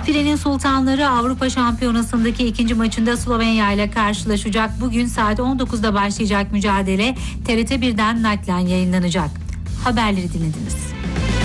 Filenin Sultanları Avrupa Şampiyonası'ndaki ikinci maçında Slovenya ile karşılaşacak. Bugün saat 19'da başlayacak mücadele TRT 1'den naklen yayınlanacak. Haberleri dinlediniz.